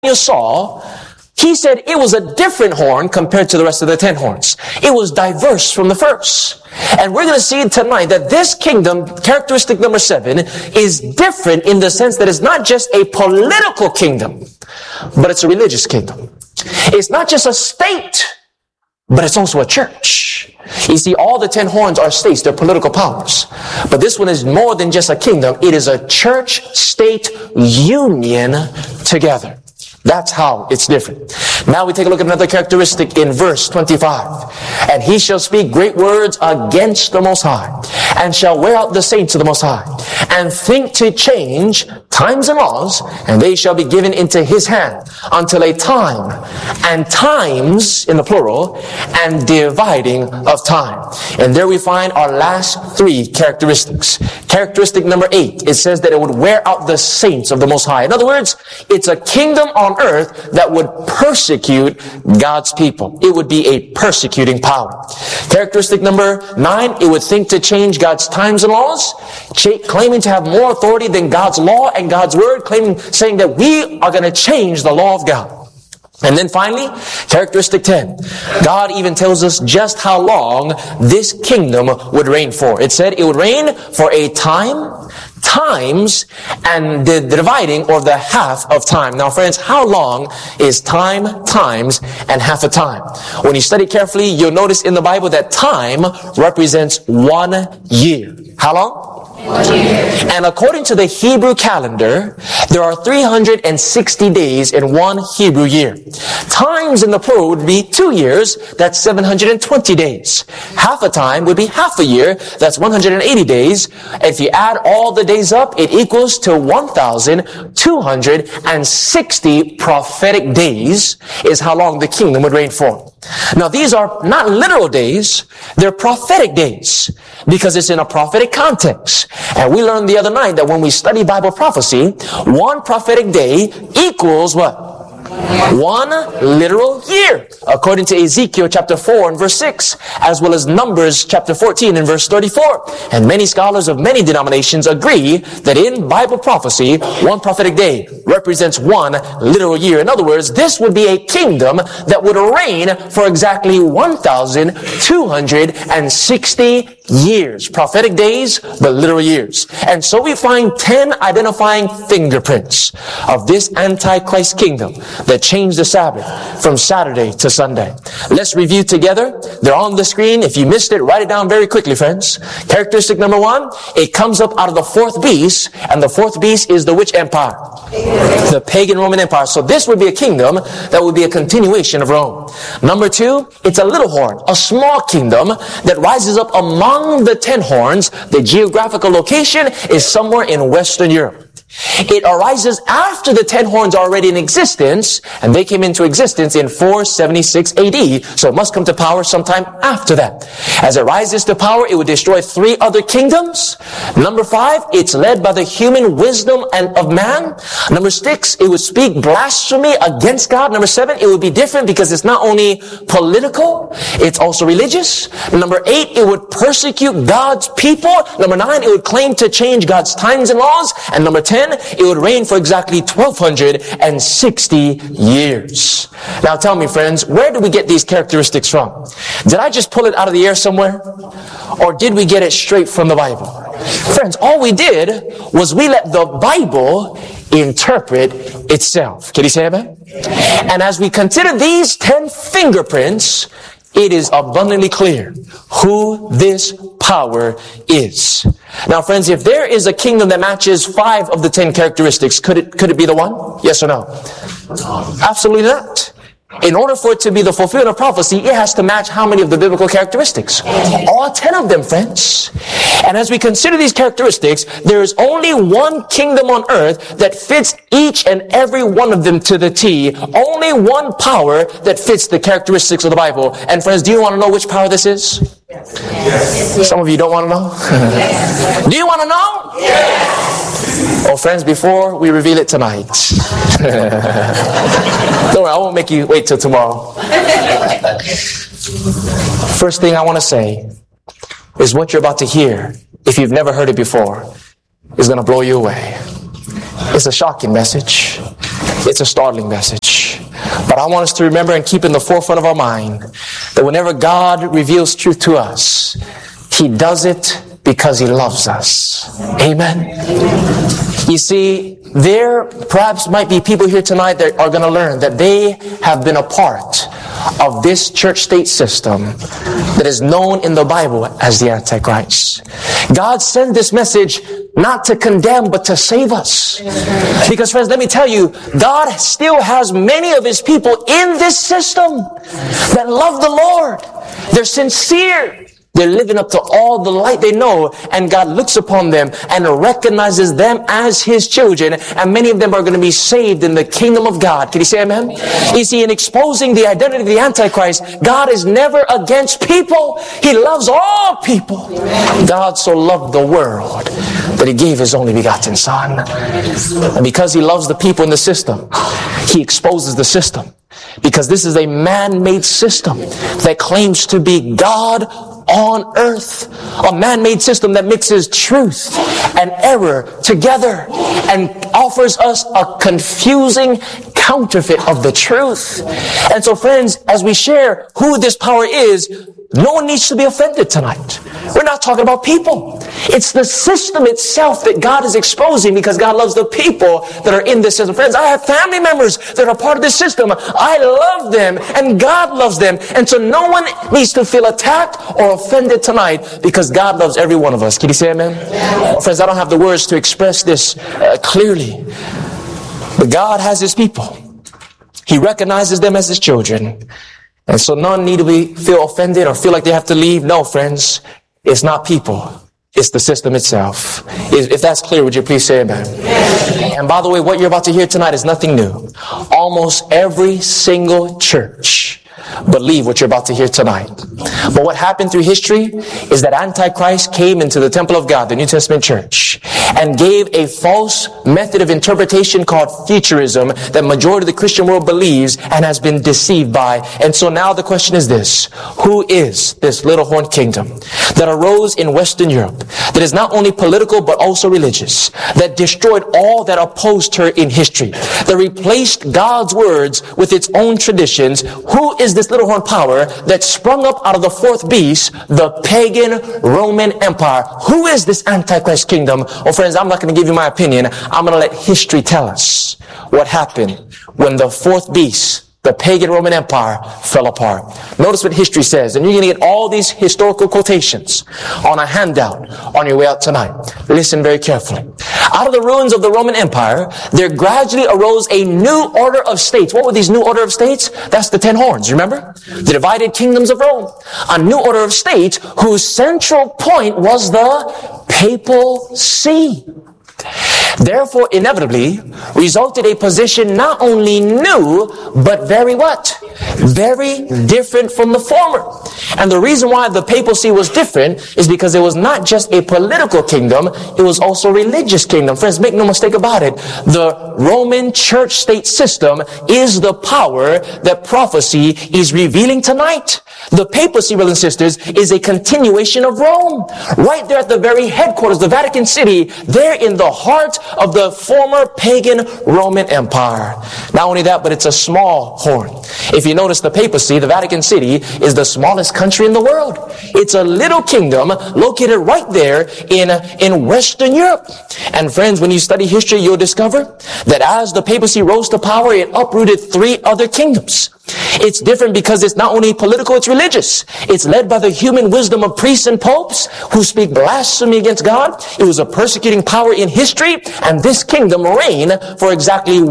Daniel saw, he said it was a different horn compared to the rest of the 10 horns. It was diverse from the first. And we're going to see tonight that this kingdom, characteristic number 7, is different in the sense that it's not just a political kingdom, but it's a religious kingdom. It's not just a state, but it's also a church. You see, all the 10 horns are states, they're political powers. But this one is more than just a kingdom. It is a church-state union together. That's how it's different. Now we take a look at another characteristic in verse 25. And he shall speak great words against the Most High, and shall wear out the saints of the Most High, and think to change times and laws, and they shall be given into his hand until a time, and times, in the plural, and dividing of time. And there we find our last 3 characteristics. Characteristic number 8, it says that it would wear out the saints of the Most High. In other words, it's a kingdom on earth that would persecute God's people. It would be a persecuting power. Characteristic number 9, it would think to change God's times and laws, claiming to have more authority than God's law and God's word, saying that we are going to change the law of God. And then finally, characteristic 10, God even tells us just how long this kingdom would reign for. It said it would reign for a time, times, and the dividing, or the half of time. Now friends, how long is time, times, and half a time? When you study carefully, you'll notice in the Bible that time represents 1 year. How long? 1 year. And according to the Hebrew calendar, there are 360 days in one Hebrew year. Times in the plural would be 2 years, that's 720 days. Half a time would be half a year, that's 180 days. If you add all the days up, it equals to 1,260 prophetic days is how long the kingdom would reign for. Now these are not literal days, they're prophetic days, because it's in a prophetic context. And we learned the other night that when we study Bible prophecy, 1 prophetic day equals what? 1 literal year, according to Ezekiel chapter 4 and verse 6, as well as Numbers chapter 14 and verse 34. And many scholars of many denominations agree that in Bible prophecy, 1 prophetic day represents 1 literal year. In other words, this would be a kingdom that would reign for exactly 1,260 years. Prophetic days, but literal years. And so we find 10 identifying fingerprints of this Antichrist kingdom that changed the Sabbath from Saturday to Sunday. Let's review together. They're on the screen. If you missed it, write it down very quickly, friends. Characteristic number 1, it comes up out of the 4th beast, and the 4th beast is the which empire? The pagan Roman Empire. So this would be a kingdom that would be a continuation of Rome. Number 2, it's a little horn, a small kingdom that rises up among the 10 horns. The geographical location is somewhere in Western Europe. It arises after the 10 horns are already in existence, and they came into existence in 476 AD, so it must come to power sometime after that. As it rises to power, it would destroy 3 other kingdoms. Number 5, it's led by the human wisdom of man. Number 6, it would speak blasphemy against God. Number 7, it would be different because it's not only political, it's also religious. Number 8, it would persecute God's people. Number 9, it would claim to change God's times and laws. And number 10, it would reign for exactly 1,260 years. Now tell me, friends, where do we get these characteristics from? Did I just pull it out of the air somewhere? Or did we get it straight from the Bible? Friends, all we did was we let the Bible interpret itself. Can you say amen? And as we consider these 10 fingerprints, it is abundantly clear who this power is. Now, friends, if there is a kingdom that matches 5 of the 10 characteristics, could it be the one? Yes or no? Absolutely not. In order for it to be the fulfillment of prophecy, it has to match how many of the biblical characteristics? All 10 of them, friends. And as we consider these characteristics, there is only one kingdom on earth that fits each and every one of them to the T. Only one power that fits the characteristics of the Bible. And friends, do you want to know which power this is? Yes. Some of you don't want to know? Yes. Do you want to know? Yes. Oh, friends, before we reveal it tonight. Don't worry, I won't make you wait till tomorrow. First thing I want to say is what you're about to hear, if you've never heard it before, is going to blow you away. It's a shocking message. It's a startling message. But I want us to remember and keep in the forefront of our mind that whenever God reveals truth to us, He does it because He loves us. Amen. You see, there perhaps might be people here tonight that are going to learn that they have been a part of this church-state system that is known in the Bible as the Antichrist. God sent this message not to condemn, but to save us. Because friends, let me tell you, God still has many of His people in this system that love the Lord. They're sincere. They're living up to all the light they know, and God looks upon them and recognizes them as His children, and many of them are going to be saved in the kingdom of God. Can you say amen? You see, in exposing the identity of the Antichrist, God is never against people. He loves all people. God so loved the world that He gave His only begotten Son. And because He loves the people in the system, He exposes the system. Because this is a man-made system that claims to be God on earth. A man-made system that mixes truth and error together and offers us a confusing counterfeit of the truth. And so friends, as we share who this power is, no one needs to be offended tonight. We're not talking about people. It's the system itself that God is exposing because God loves the people that are in this system. Friends, I have family members that are part of this system. I love them and God loves them. And so no one needs to feel attacked or offended tonight because God loves every one of us. Can you say amen? Well, friends, I don't have the words to express this clearly. But God has His people. He recognizes them as His children. And so none need to feel offended or feel like they have to leave. No, friends, it's not people. It's the system itself. If that's clear, would you please say amen? And by the way, what you're about to hear tonight is nothing new. Almost every single church believe what you're about to hear tonight. But what happened through history is that Antichrist came into the temple of God, the New Testament church, and gave a false method of interpretation called futurism that majority of the Christian world believes and has been deceived by. And so now the question is this: who is this little horn kingdom that arose in Western Europe, that is not only political but also religious, that destroyed all that opposed her in history, that replaced God's words with its own traditions? Who is this little horn power that sprung up out of the fourth beast, the pagan Roman Empire? Who is this Antichrist kingdom? Well, friends, I'm not going to give you my opinion. I'm going to let history tell us what happened when the fourth beast, the pagan Roman Empire, fell apart. Notice what history says, and you're going to get all these historical quotations on a handout on your way out tonight. Listen very carefully. Out of the ruins of the Roman Empire, there gradually arose a new order of states. What were these new order of states? That's the 10 horns, remember? The divided kingdoms of Rome. A new order of states whose central point was the papal see. Therefore, inevitably, resulted a position not only new, but very what? Very different from the former. And the reason why the papacy was different is because it was not just a political kingdom, it was also a religious kingdom. Friends, make no mistake about it. The Roman church-state system is the power that prophecy is revealing tonight. The papacy, brothers and sisters, is a continuation of Rome. Right there at the very headquarters, the Vatican City, there in the heart of the former pagan Roman Empire. Not only that, but it's a small horn. If you notice the papacy, the Vatican City, is the smallest country in the world. It's a little kingdom located right there in Western Europe. And friends, when you study history, you'll discover that as the papacy rose to power, it uprooted 3 other kingdoms. It's different because it's not only political, it's religious. It's led by the human wisdom of priests and popes who speak blasphemy against God. It was a persecuting power in history, and this kingdom reigned for exactly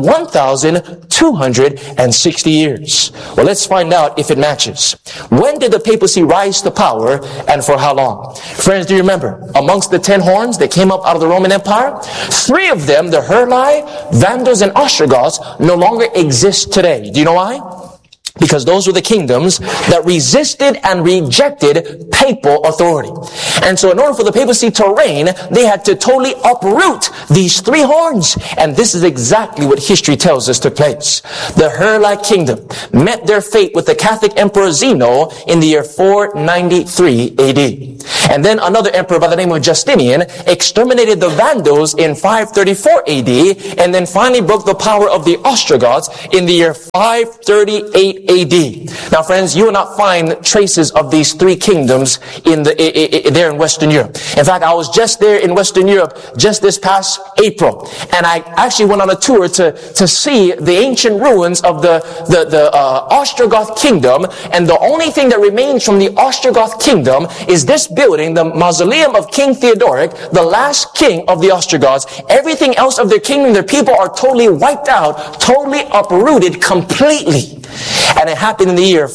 1,260 years. Well, let's find out if it matches. When did the papacy rise to power, and for how long? Friends, do you remember? Amongst the 10 horns that came up out of the Roman Empire, 3 of them, the Heruli, Vandals, and Ostrogoths, no longer exist today. Do you know why? because those were the kingdoms that resisted and rejected papal authority. And so in order for the papacy to reign, they had to totally uproot these three horns. And this is exactly what history tells us took place. The Heruli kingdom met their fate with the Catholic Emperor Zeno in the year 493 AD. And then another emperor by the name of Justinian exterminated the Vandals in 534 AD, and then finally broke the power of the Ostrogoths in the year 538 AD. Now friends, you will not find traces of these three kingdoms there in Western Europe. In fact, I was just there in Western Europe just this past April, and I actually went on a tour to see the ancient ruins of the Ostrogoth kingdom, and the only thing that remains from the Ostrogoth kingdom is this building, the mausoleum of King Theodoric, the last king of the Ostrogoths. Everything else of their kingdom, their people are totally wiped out, totally uprooted completely. And it happened in the year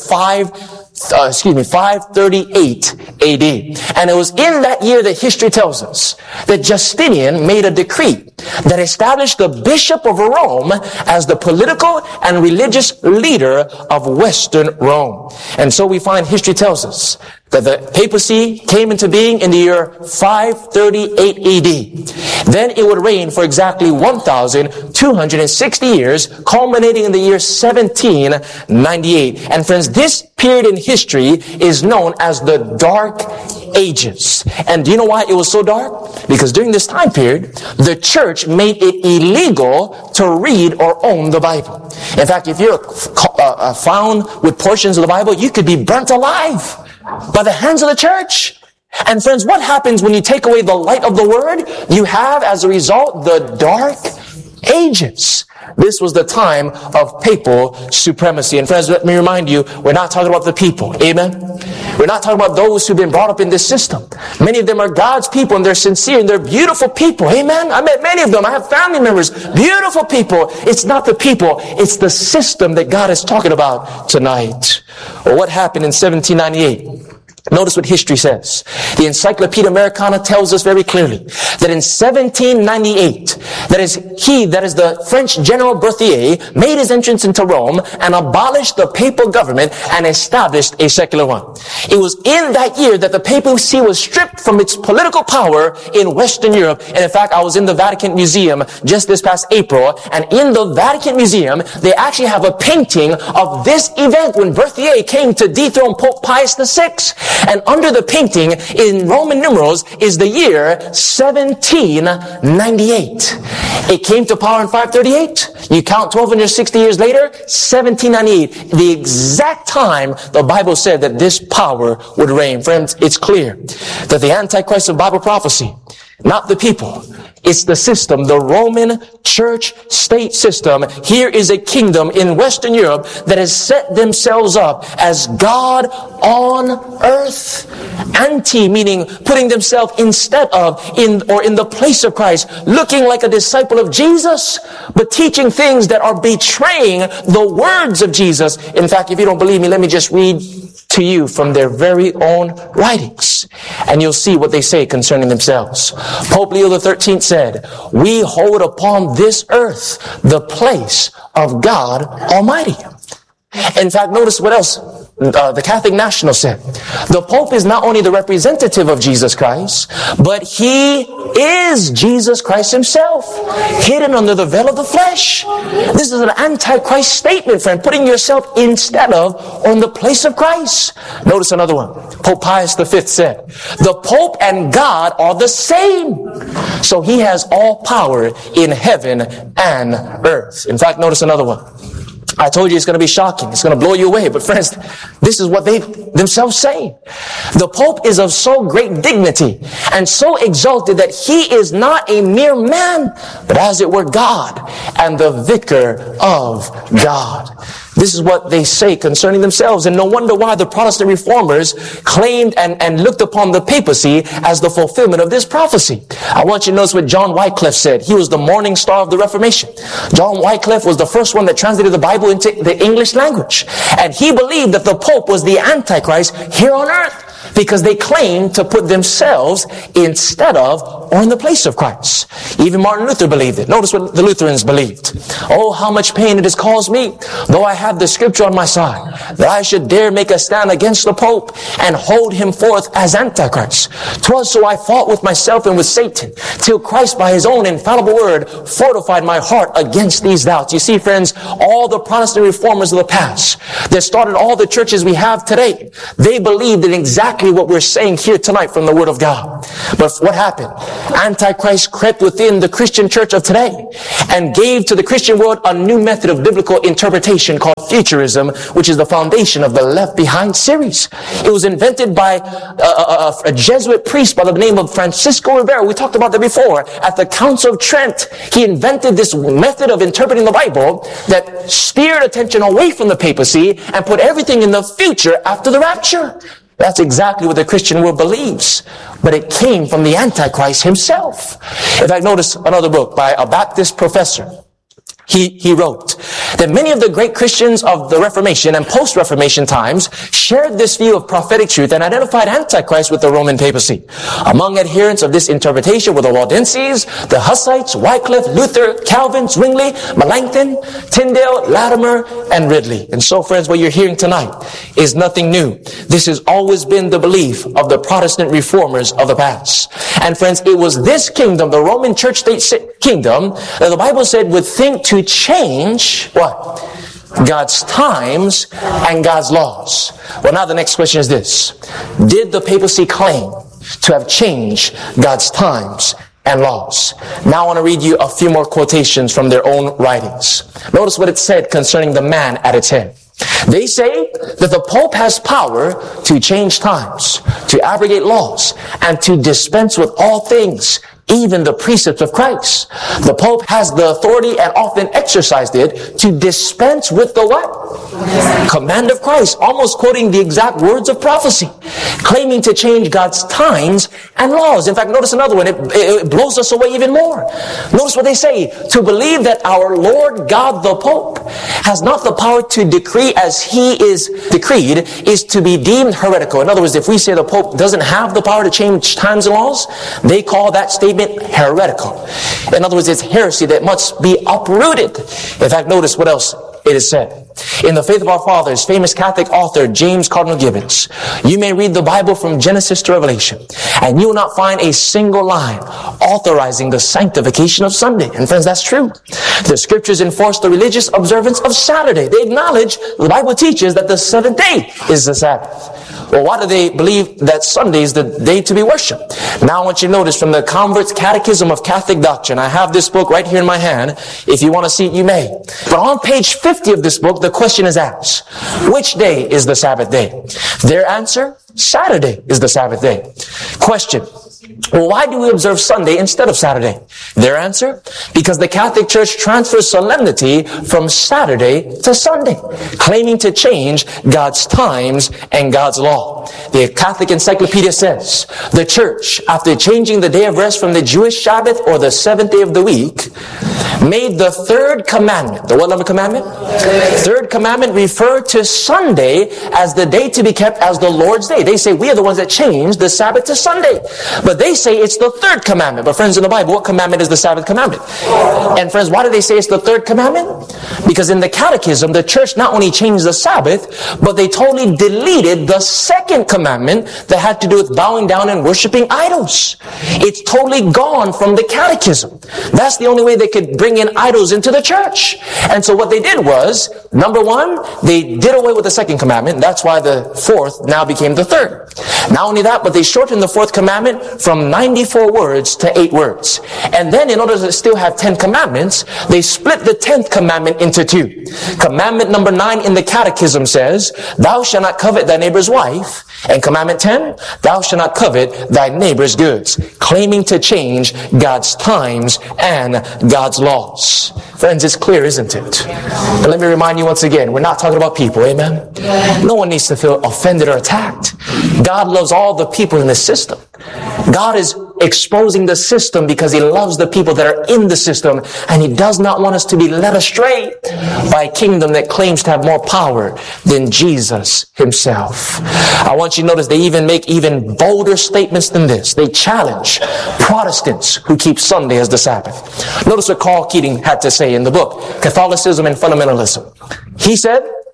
538 AD. And it was in that year that history tells us that Justinian made a decree that established the Bishop of Rome as the political and religious leader of Western Rome. And so we find history tells us that the papacy came into being in the year 538 AD. Then it would reign for exactly 1,260 years, culminating in the year 1798. And friends, this period in history is known as the Dark Ages. And do you know why it was so dark? Because during this time period, the church made it illegal to read or own the Bible. In fact, if you're found with portions of the Bible, you could be burnt alive by the hands of the church. And friends, what happens when you take away the light of the Word? You have, as a result, the Dark Ages. This was the time of papal supremacy. And friends, let me remind you, we're not talking about the people. Amen? We're not talking about those who've been brought up in this system. Many of them are God's people, and they're sincere, and they're beautiful people. Amen? I met many of them. I have family members. Beautiful people. It's not the people. It's the system that God is talking about tonight. Well, what happened in 1798? Notice what history says. The Encyclopedia Americana tells us very clearly that in 1798, that is the French General Berthier made his entrance into Rome and abolished the papal government and established a secular one. It was in that year that the papacy was stripped from its political power in Western Europe. And in fact, I was in the Vatican Museum just this past April, and in the Vatican Museum, they actually have a painting of this event when Berthier came to dethrone Pope Pius VI. And under the painting, in Roman numerals, is the year 1798. It came to power in 538. You count 1260 years later, 1798. The exact time the Bible said that this power would reign. Friends, it's clear that the Antichrist of Bible prophecy, not the people, it's the system, the Roman church state system. Here is a kingdom in Western Europe that has set themselves up as God on earth. Anti, meaning putting themselves instead of, in the place of Christ, looking like a disciple of Jesus, but teaching things that are betraying the words of Jesus. In fact, if you don't believe me, let me just read to you from their very own writings, and you'll see what they say concerning themselves. Pope Leo XIII said, "We hold upon this earth the place of God Almighty." In fact, notice what else the Catholic National said. The Pope is not only the representative of Jesus Christ, but he is Jesus Christ himself, hidden under the veil of the flesh. This is an antichrist statement, friend, putting yourself instead of or in the place of Christ. Notice another one. Pope Pius V said, "The Pope and God are the same, so he has all power in heaven and earth." In fact, notice another one. I told you it's going to be shocking. It's going to blow you away. But friends, this is what they themselves say. The Pope is of so great dignity and so exalted that he is not a mere man, but as it were God and the vicar of God. This is what they say concerning themselves. And no wonder why the Protestant reformers claimed and looked upon the papacy as the fulfillment of this prophecy. I want you to notice what John Wycliffe said. He was the morning star of the Reformation. John Wycliffe was the first one that translated the Bible into the English language. And he believed that the Pope was the Antichrist here on earth, because they claimed to put themselves instead of or in the place of Christ. Even Martin Luther believed it. Notice what the Lutherans believed. "Oh, how much pain it has caused me, though I have the scripture on my side. that I should dare make a stand against the Pope and hold him forth as Antichrist. 'Twas so I fought with myself and with Satan, till Christ by his own infallible word fortified my heart against these doubts. You see, friends, all the Protestant reformers of the past that started all the churches we have today, they believed in exactly what we're saying here tonight from the Word of God. But what happened? Antichrist crept within the Christian church of today and gave to the Christian world a new method of biblical interpretation called futurism, which is the foundation of the Left Behind series. It was invented by a Jesuit priest by the name of Francisco Rivera. We talked about that before. At the Council of Trent, he invented this method of interpreting the Bible that steered attention away from the papacy and put everything in the future after the rapture. That's exactly what the Christian world believes. But it came from the Antichrist himself. In fact, notice another book by a Baptist professor. He wrote that many of the great Christians of the Reformation and post-Reformation times shared this view of prophetic truth and identified Antichrist with the Roman papacy. Among adherents of this interpretation were the Waldenses, the Hussites, Wycliffe, Luther, Calvin, Zwingli, Melanchthon, Tyndale, Latimer, and Ridley. And so, friends, what you're hearing tonight is nothing new. This has always been the belief of the Protestant reformers of the past. And friends, it was this kingdom, the Roman church state kingdom, that the Bible said would think to change what? God's times and God's laws. Well, now the next question is this. Did the papacy claim to have changed God's times and laws? Now I want to read you a few more quotations from their own writings. Notice what it said concerning the man at its head. They say that the Pope has power to change times, to abrogate laws, and to dispense with all things, even the precepts of Christ. The Pope has the authority and often exercised it to dispense with the what? Command of Christ, almost quoting the exact words of prophecy, claiming to change God's times and laws. In fact, notice another one. It blows us away even more. Notice what they say. To believe that our Lord God the Pope has not the power to decree as he is decreed is to be deemed heretical. In other words, if we say the Pope doesn't have the power to change times and laws, they call that statement heretical. In other words, it's heresy that must be uprooted. In fact, notice what else it is said. In the Faith of Our Fathers, famous Catholic author James Cardinal Gibbons, you may read the Bible from Genesis to Revelation, and you will not find a single line authorizing the sanctification of Sunday. And friends, that's true. The scriptures enforce the religious observance of Saturday. They acknowledge the Bible teaches that the seventh day is the Sabbath. Well, why do they believe that Sunday is the day to be worshipped? Now I want you to notice from the Convert's Catechism of Catholic Doctrine. I have this book right here in my hand. If you want to see it, you may. But on page 50 of this book, the question is asked, which day is the Sabbath day? Their answer, Saturday is the Sabbath day. Question, well, why do we observe Sunday instead of Saturday? Their answer, because the Catholic Church transfers solemnity from Saturday to Sunday, claiming to change God's times and God's law. The Catholic Encyclopedia says, the Church, after changing the day of rest from the Jewish Sabbath or the seventh day of the week, made the third commandment, the what number commandment? Third commandment refer to Sunday as the day to be kept as the Lord's day. They say we are the ones that changed the Sabbath to Sunday. But they say it's the third commandment. But friends, in the Bible, what commandment is the Sabbath commandment? And friends, why do they say it's the third commandment? Because in the Catechism, the church not only changed the Sabbath, but they totally deleted the second commandment that had to do with bowing down and worshiping idols. It's totally gone from the Catechism. That's the only way they could bring in idols into the church. And so what they did was, number one, they did away with the second commandment. That's why the fourth now became the third. Not only that, but they shortened the fourth commandment from 94 words to 8 words. And then in order to still have 10 commandments, they split the 10th commandment into 2. Commandment number 9 in the Catechism says, thou shalt not covet thy neighbor's wife. And commandment 10, thou shalt not covet thy neighbor's goods, claiming to change God's times and God's laws. Friends, it's clear, isn't it? But let me remind you once again, we're not talking about people, amen? No one needs to feel offended or attacked. God loves all the people in the system. God is exposing the system because He loves the people that are in the system, and He does not want us to be led astray by a kingdom that claims to have more power than Jesus Himself. I want you to notice they even make even bolder statements than this. They challenge Protestants who keep Sunday as the Sabbath. Notice what Carl Keating had to say in the book, Catholicism and Fundamentalism. He said,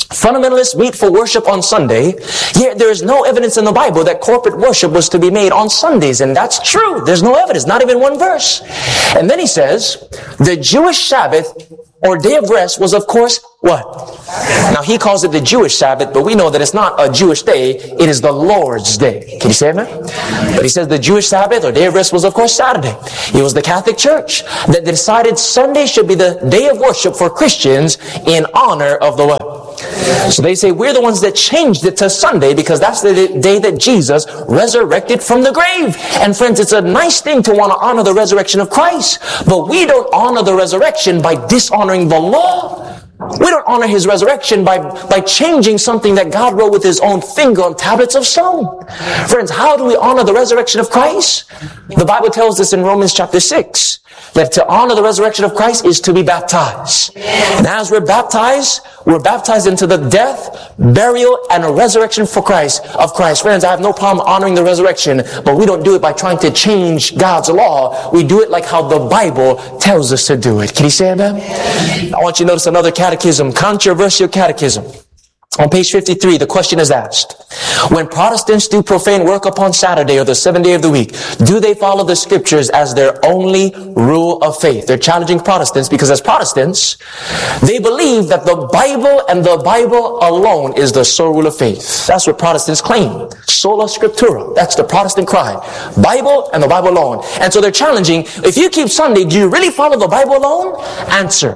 Fundamentalists meet for worship on Sunday, yet there is no evidence in the Bible that corporate worship was to be made on Sundays. And that's true. There's no evidence, not even one verse. And then he says, the Jewish Sabbath or day of rest was, of course, what? Now, he calls it the Jewish Sabbath, but we know that it's not a Jewish day. It is the Lord's day. Can you say amen? But he says the Jewish Sabbath or day of rest was, of course, Saturday. It was the Catholic Church that decided Sunday should be the day of worship for Christians in honor of the what? So they say we're the ones that changed it to Sunday because that's the day that Jesus resurrected from the grave. And friends, it's a nice thing to want to honor the resurrection of Christ, but we don't honor the resurrection by dishonoring the law. We don't honor his resurrection by changing something that God wrote with his own finger on tablets of stone. Friends, how do we honor the resurrection of Christ? The Bible tells us in Romans chapter 6 that to honor the resurrection of Christ is to be baptized. And as we're baptized into the death, burial, and resurrection of Christ. Friends, I have no problem honoring the resurrection, but we don't do it by trying to change God's law. We do it like how the Bible tells us to do it. Can you say amen? I want you to notice another catechism, controversial catechism. On page 53, the question is asked, when Protestants do profane work upon Saturday or the seventh day of the week, do they follow the scriptures as their only rule of faith? They're challenging Protestants because as Protestants, they believe that the Bible and the Bible alone is the sole rule of faith. That's what Protestants claim. Sola Scriptura. That's the Protestant cry. Bible and the Bible alone. And so they're challenging, if you keep Sunday, do you really follow the Bible alone? Answer.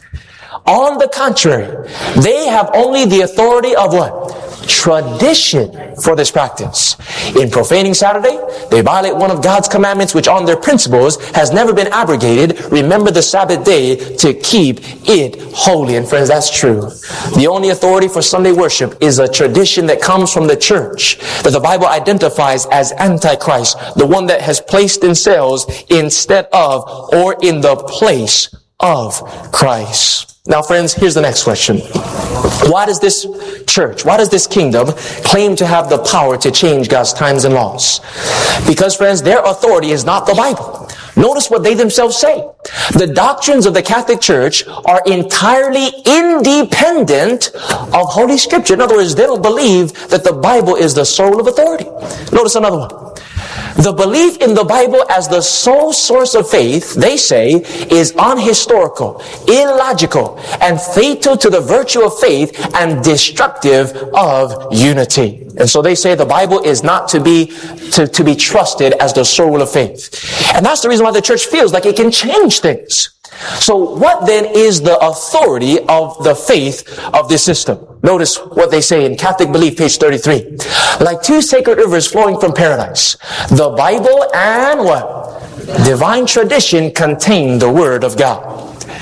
On the contrary, they have only the authority of what? Tradition for this practice. In profaning Saturday, they violate one of God's commandments, which on their principles has never been abrogated. Remember the Sabbath day to keep it holy. And friends, that's true. The only authority for Sunday worship is a tradition that comes from the church that the Bible identifies as Antichrist, the one that has placed themselves instead of or in the place of Christ. Now, friends, here's the next question. Why does this church, why does this kingdom claim to have the power to change God's times and laws? Because, friends, their authority is not the Bible. Notice what they themselves say. The doctrines of the Catholic Church are entirely independent of Holy Scripture. In other words, they don't believe that the Bible is the sole of authority. Notice another one. The belief in the Bible as the sole source of faith, they say, is unhistorical, illogical, and fatal to the virtue of faith and destructive of unity. And so they say the Bible is not to be trusted as the sole rule of faith. And that's the reason why the church feels like it can change things. So what then is the authority of the faith of this system? Notice what they say in Catholic Belief, page 33. Like two sacred rivers flowing from paradise, the Bible and what? Divine tradition contain the Word of God.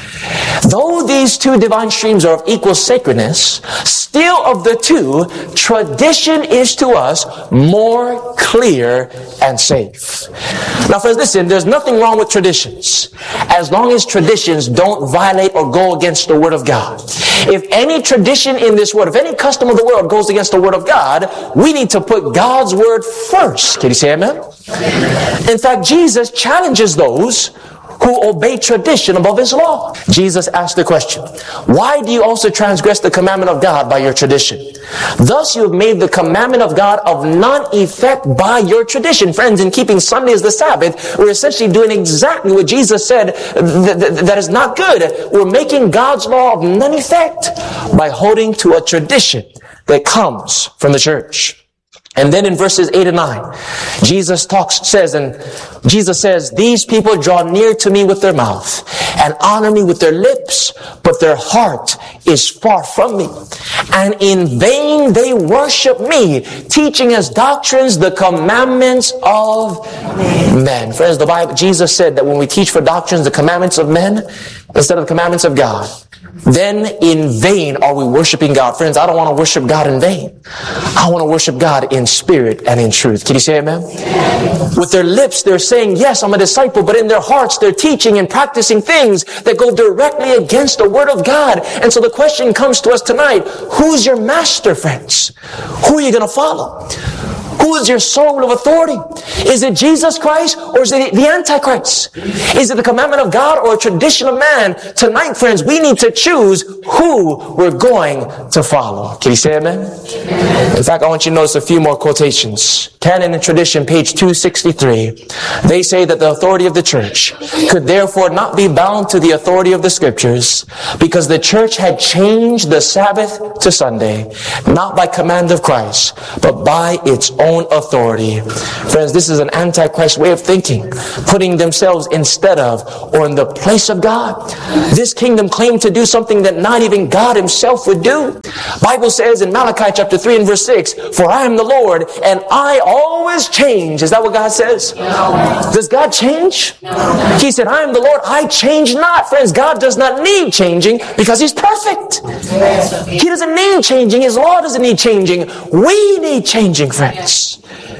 Though these two divine streams are of equal sacredness, still of the two, tradition is to us more clear and safe. Now friends, listen, there's nothing wrong with traditions, as long as traditions don't violate or go against the Word of God. If any tradition in this world, if any custom of the world goes against the Word of God, we need to put God's Word first. Can you say amen? In fact, Jesus challenges those who obey tradition above his law. Jesus asked the question, why do you also transgress the commandment of God by your tradition? Thus you have made the commandment of God of none effect by your tradition. Friends, in keeping Sunday as the Sabbath, we're essentially doing exactly what Jesus said that is not good. We're making God's law of none effect by holding to a tradition that comes from the church. And then in verses 8 and 9, Jesus says, these people draw near to me with their mouth and honor me with their lips, but their heart is far from me. And in vain they worship me, teaching as doctrines the commandments of men. Friends, Jesus said that when we teach for doctrines the commandments of men instead of the commandments of God, then in vain are we worshiping God. Friends, I don't want to worship God in vain. I want to worship God in spirit and in truth. Can you say amen? With their lips, they're saying, yes, I'm a disciple, but in their hearts, they're teaching and practicing things that go directly against the Word of God. And so the question comes to us tonight, who's your master, friends? Who are you going to follow? Who is your soul of authority? Is it Jesus Christ or is it the Antichrist? Is it the commandment of God or a tradition of man? Tonight, friends, we need to choose who we're going to follow. Can you say amen? In fact, I want you to notice a few more quotations. Canon and Tradition, page 263. They say that the authority of the church could therefore not be bound to the authority of the scriptures because the church had changed the Sabbath to Sunday, not by command of Christ, but by its own authority. Friends, this is an Antichrist way of thinking, putting themselves instead of or in the place of God. This kingdom claimed to do something that not even God himself would do. Bible says in Malachi chapter 3 and verse 6, "For I am the Lord, and I always change." Is that what God says? No. Does God change? No. He said, "I am the Lord, I change not." Friends, God does not need changing because he's perfect. He doesn't need changing. His law doesn't need changing. We need changing, friends.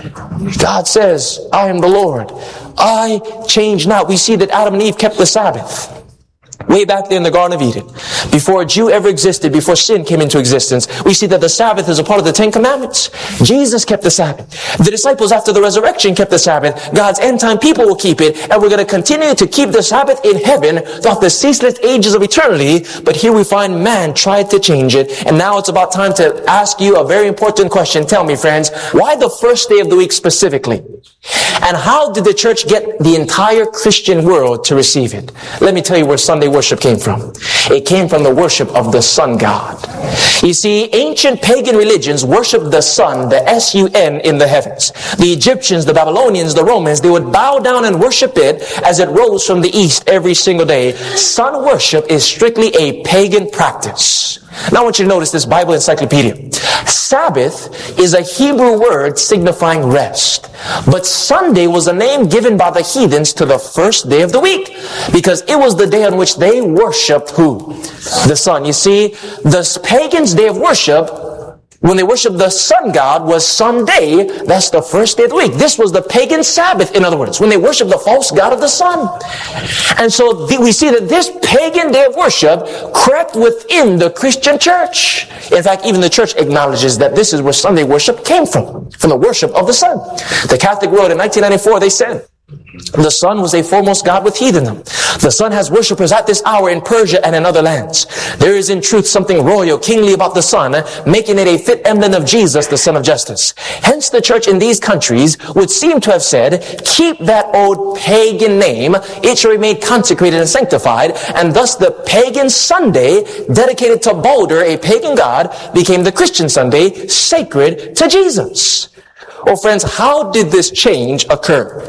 God says, "I am the Lord, I change not." We see that Adam and Eve kept the Sabbath way back there in the Garden of Eden. Before a Jew ever existed, before sin came into existence, we see that the Sabbath is a part of the 10 Commandments. Jesus kept the Sabbath. The disciples after the resurrection kept the Sabbath. God's end time people will keep it, and we're going to continue to keep the Sabbath in heaven throughout the ceaseless ages of eternity. But here we find man tried to change it, and now it's about time to ask you a very important question. Tell me, friends, why the first day of the week specifically? And how did the church get the entire Christian world to receive it? Let me tell you where Sunday worship came from. It came from the worship of the sun god. You see, ancient pagan religions worshiped the sun, the S-U-N, in the heavens. The Egyptians, the Babylonians, the Romans, they would bow down and worship it as it rose from the east every single day. Sun worship is strictly a pagan practice. Now I want you to notice this Bible encyclopedia. Sabbath is a Hebrew word signifying rest. But Sunday was a name given by the heathens to the first day of the week, because it was the day on which they worshipped who? The sun. You see, the pagans' day of worship, when they worshiped the sun god, was Sunday. That's the first day of the week. This was the pagan Sabbath, in other words, when they worshiped the false god of the sun. And so we see that this pagan day of worship crept within the Christian church. In fact, even the church acknowledges that this is where Sunday worship came from the worship of the sun. The Catholic World in 1994, they said, the sun was a foremost god with heathendom. The sun has worshippers at this hour in Persia and in other lands. There is in truth something royal, kingly about the sun, making it a fit emblem of Jesus, the Son of Justice. Hence the church in these countries would seem to have said, keep that old pagan name, it shall remain consecrated and sanctified, and thus the pagan Sunday, dedicated to Balder, a pagan god, became the Christian Sunday, sacred to Jesus. Oh friends, how did this change occur?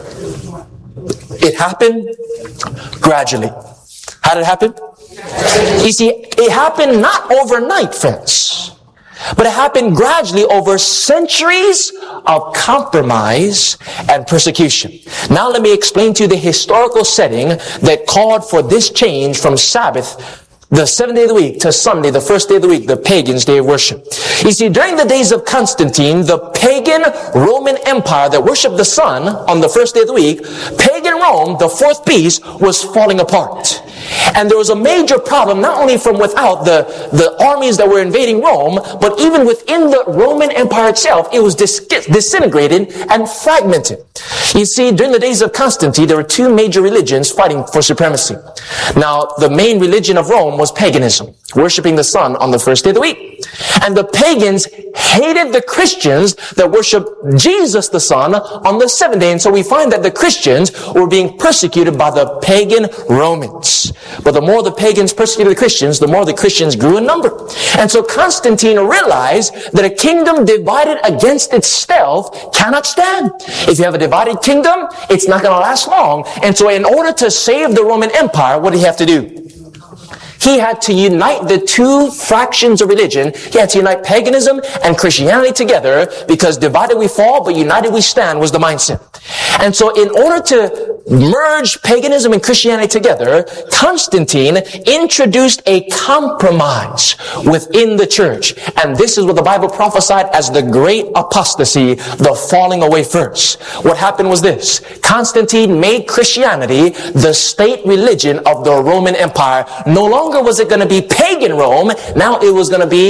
It happened gradually. How did it happen? You see, it happened not overnight, friends, but it happened gradually over centuries of compromise and persecution. Now let me explain to you the historical setting that called for this change from Sabbath, the 7th day of the week, to Sunday, the first day of the week, the pagans' day of worship. You see, during the days of Constantine, the pagan Roman Empire that worshipped the sun on the first day of the week, pagan Rome, the fourth beast, was falling apart. And there was a major problem, not only from without the armies that were invading Rome, but even within the Roman Empire itself, it was disintegrated and fragmented. You see, during the days of Constantine, there were two major religions fighting for supremacy. Now, the main religion of Rome was paganism, worshiping the sun on the first day of the week. And the pagans hated the Christians that worshiped Jesus the Son on the 7th day. And so we find that the Christians were being persecuted by the pagan Romans. But the more the pagans persecuted the Christians, the more the Christians grew in number. And so Constantine realized that a kingdom divided against itself cannot stand. If you have a divided kingdom, it's not going to last long. And so in order to save the Roman Empire, what did he have to do? He had to unite the two fractions of religion. He had to unite paganism and Christianity together, because divided we fall, but united we stand was the mindset. And so in order to merge paganism and Christianity together, Constantine introduced a compromise within the church. And this is what the Bible prophesied as the great apostasy, the falling away first. What happened was this. Constantine made Christianity the state religion of the Roman Empire. No longer was it going to be pagan Rome. Now it was going to be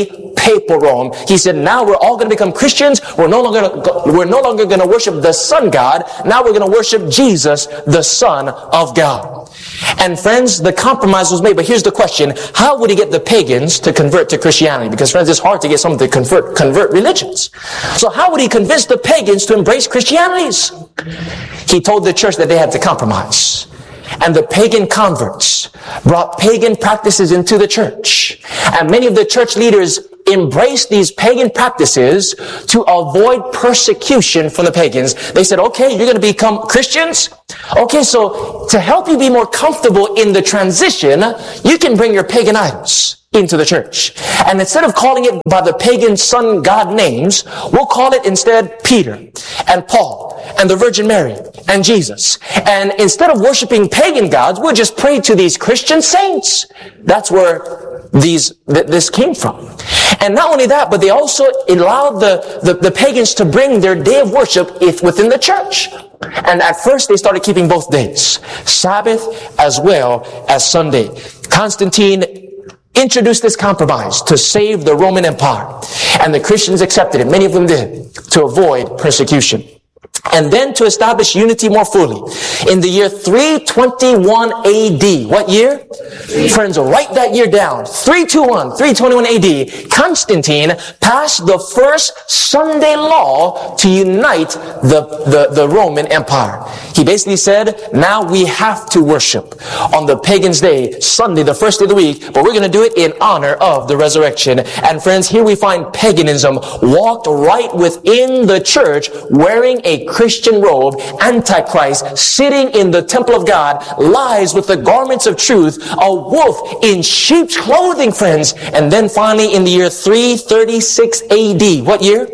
papal Rome. He said, now we're all going to become Christians. We're no longer going to worship the sun god. Now we're going to worship Jesus, the Son of God. And friends, the compromise was made. But here's the question. How would he get the pagans to convert to Christianity? Because friends, it's hard to get someone to convert religions. So how would he convince the pagans to embrace Christianity? He told the church that they had to compromise. And the pagan converts brought pagan practices into the church. And many of the church leaders embraced these pagan practices to avoid persecution from the pagans. They said, okay, you're going to become Christians? Okay, so to help you be more comfortable in the transition, you can bring your pagan idols into the church. And instead of calling it by the pagan sun god names, we'll call it instead Peter and Paul and the Virgin Mary and Jesus. And instead of worshiping pagan gods, we'll just pray to these Christian saints. That's where this came from. And not only that, but they also allowed the pagans to bring their day of worship within the church. And at first they started keeping both days, Sabbath as well as Sunday. Constantine introduced this compromise to save the Roman Empire. And the Christians accepted it. Many of them did, to avoid persecution. And then to establish unity more fully. In the year 321 AD. What year? Friends, write that year down. 321 AD. Constantine passed the first Sunday law to unite the Roman Empire. He basically said, now we have to worship on the pagan's day, Sunday, the first day of the week, but we're going to do it in honor of the resurrection. And friends, here we find paganism walked right within the church, wearing a Christian robe. Antichrist, sitting in the temple of God, lies with the garments of truth, a wolf in sheep's clothing, friends. And then finally in the year 336 AD, what year?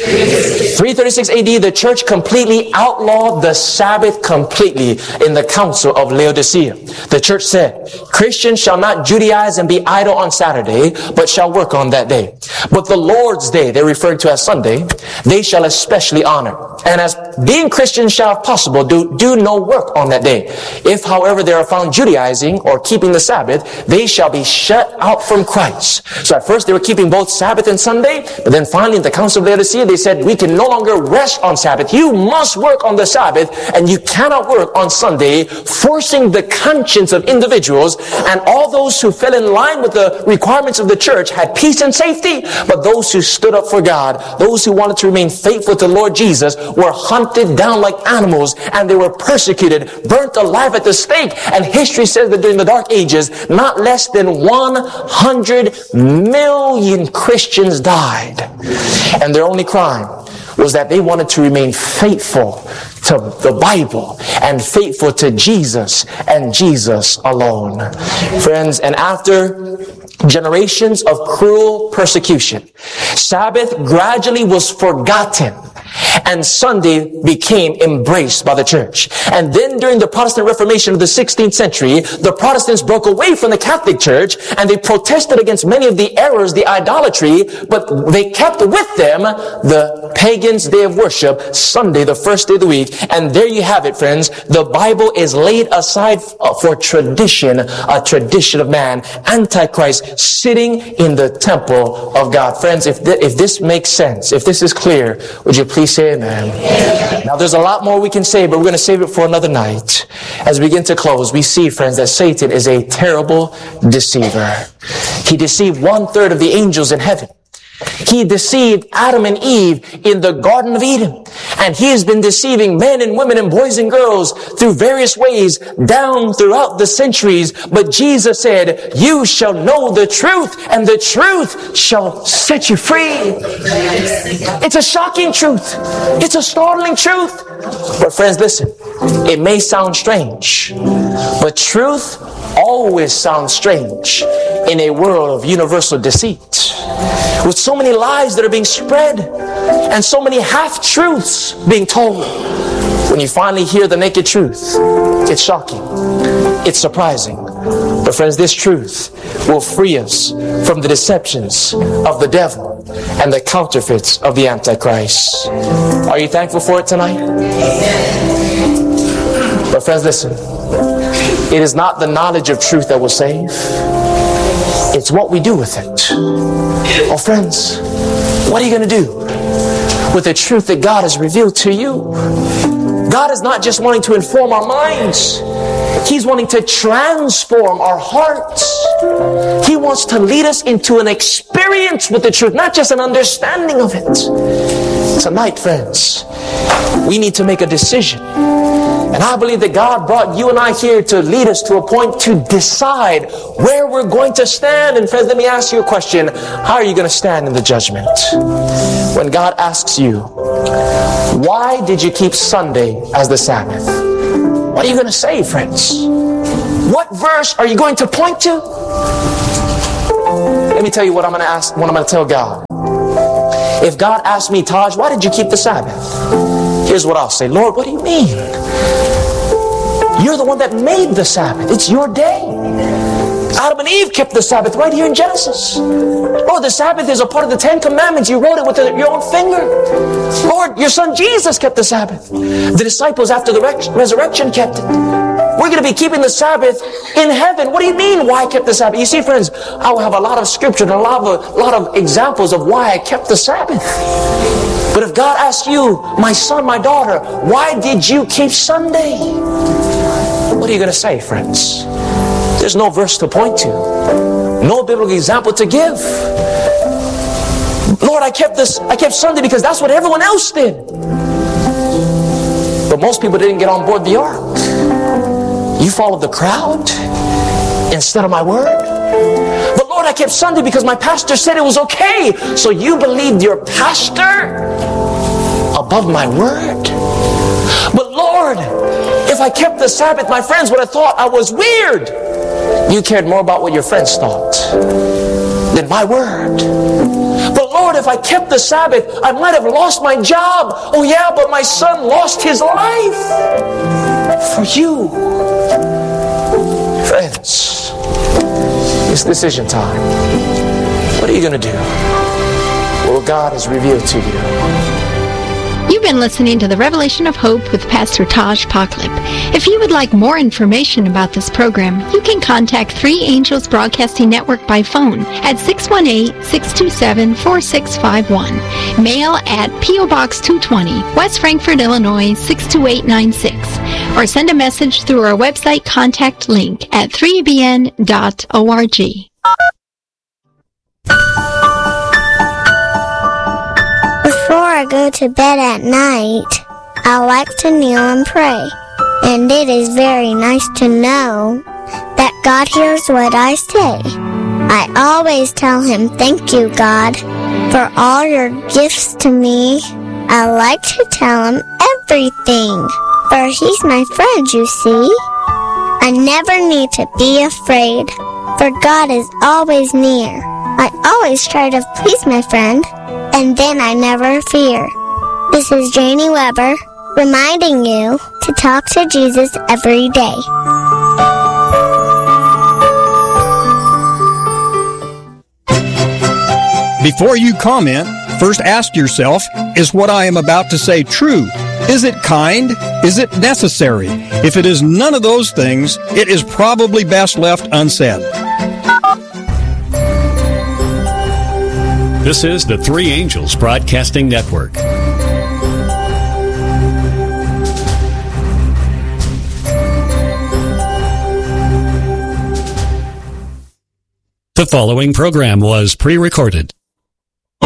336 AD, the church completely outlawed the Sabbath completely in the Council of Laodicea. The church said, Christians shall not Judaize and be idle on Saturday, but shall work on that day. But the Lord's day, they referred to as Sunday, they shall especially honor. And as being Christians shall, if possible, do no work on that day. If, however, they are found Judaizing or keeping the Sabbath, they shall be shut out from Christ. So at first they were keeping both Sabbath and Sunday, but then finally in the Council of Laodicea, they said, we can no longer rest on Sabbath. You must work on the Sabbath, and you cannot work on Sunday, forcing the conscience of individuals. And all those who fell in line with the requirements of the church had peace and safety. But those who stood up for God, those who wanted to remain faithful to Lord Jesus, were hunted down like animals, and they were persecuted, burnt alive at the stake. And history says that during the Dark Ages, not less than 100 million Christians died. And their only crime was that they wanted to remain faithful to the Bible and faithful to Jesus and Jesus alone. Friends, and after generations of cruel persecution, Sabbath gradually was forgotten, and Sunday became embraced by the church. And then during the Protestant Reformation of the 16th century, the Protestants broke away from the Catholic Church, and they protested against many of the errors, the idolatry, but they kept with them the pagans' day of worship, Sunday, the first day of the week. And there you have it, friends. The Bible is laid aside for tradition, a tradition of man. Antichrist sitting in the temple of God. Friends, if this makes sense, if this is clear, would you please say amen? Amen. Now there's a lot more we can say, but we're going to save it for another night. As we begin to close, we see, friends, that Satan is a terrible deceiver. He deceived 1/3 of the angels in heaven. He deceived Adam and Eve in the Garden of Eden. And he has been deceiving men and women and boys and girls through various ways down throughout the centuries. But Jesus said, you shall know the truth, and the truth shall set you free. It's a shocking truth. It's a startling truth. But friends, listen, it may sound strange, but truth always sounds strange in a world of universal deceit. With so many lies that are being spread and so many half-truths being told, when you finally hear the naked truth, it's shocking, it's surprising. But friends, this truth will free us from the deceptions of the devil and the counterfeits of the Antichrist. Are you thankful for it tonight? But friends, listen, it is not the knowledge of truth that will save. It's what we do with it. Oh, friends, what are you going to do with the truth that God has revealed to you? God is not just wanting to inform our minds. He's wanting to transform our hearts. He wants to lead us into an experience with the truth, not just an understanding of it. Tonight, friends, we need to make a decision. And I believe that God brought you and I here to lead us to a point to decide where we're going to stand. And friends, let me ask you a question. How are you going to stand in the judgment? When God asks you, why did you keep Sunday as the Sabbath? What are you going to say, friends? What verse are you going to point to? Let me tell you what I'm going to ask, what I'm going to tell God. If God asks me, Taj, why did you keep the Sabbath? Here's what I'll say. Lord, what do you mean? You're the one that made the Sabbath. It's your day. Adam and Eve kept the Sabbath right here in Genesis. Lord, the Sabbath is a part of the Ten Commandments. You wrote it with your own finger. Lord, your son Jesus kept the Sabbath. The disciples after the resurrection kept it. We're going to be keeping the Sabbath in heaven. What do you mean, why I kept the Sabbath? You see, friends, I will have a lot of scripture and a lot of examples of why I kept the Sabbath. But if God asks you, my son, my daughter, why did you keep Sunday? What are you going to say, friends? There's no verse to point to. No biblical example to give. Lord, I kept Sunday because that's what everyone else did. But most people didn't get on board the ark. You followed the crowd instead of my word. But Lord, I kept Sunday because my pastor said it was okay. So you believed your pastor above my word? But Lord, if I kept the Sabbath, my friends would have thought I was weird. You cared more about what your friends thought than my word. But Lord, if I kept the Sabbath, I might have lost my job. Oh yeah, but my son lost his life for you. Friends, it's decision time. What are you going to do? What God has revealed to you. You've been listening to the Revelation of Hope with Pastor Taj Poklip. If you would like more information about this program, you can contact Three Angels Broadcasting Network by phone at 618-627-4651. Mail at P.O. Box 220, West Frankfort, Illinois 62896. Or send a message through our website contact link at 3bn.org. Before I go to bed at night, I like to kneel and pray. And it is very nice to know that God hears what I say. I always tell Him, thank you, God, for all your gifts to me. I like to tell Him everything, for He's my friend, you see. I never need to be afraid, for God is always near. I always try to please my friend, and then I never fear. This is Janie Weber, reminding you to talk to Jesus every day. Before you comment, first ask yourself, is what I am about to say true? Is it kind? Is it necessary? If it is none of those things, it is probably best left unsaid. This is the Three Angels Broadcasting Network. The following program was pre-recorded.